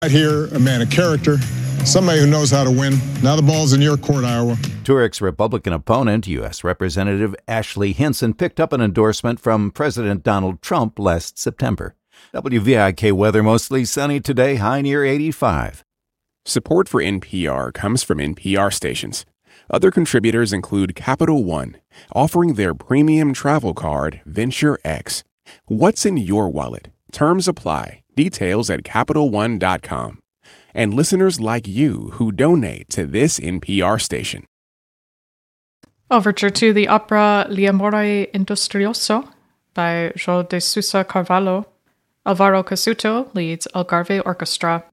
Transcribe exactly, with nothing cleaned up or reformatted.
Right here, a man of character, somebody who knows how to win. Now the ball's in your court, Iowa. Turick's Republican opponent, U S Representative Ashley Hinson, picked up an endorsement from President Donald Trump last September. W V I K weather mostly sunny today, high near eighty-five. Support for N P R comes from N P R stations. Other contributors include Capital One, offering their premium travel card, Venture X. What's in your wallet? Terms apply. Details at Capital One dot com. And listeners like you who donate to this N P R station. Overture to the opera L'amore industrioso by João de Sousa Carvalho. Alvaro Casuto leads Algarve Orchestra.